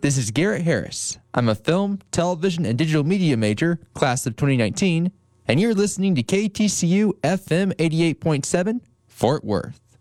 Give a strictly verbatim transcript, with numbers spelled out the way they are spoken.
This is Garrett Harris. I'm a film, television, and digital media major, class of twenty nineteen, and you're listening to K T C U F M eighty-eight point seven, Fort Worth.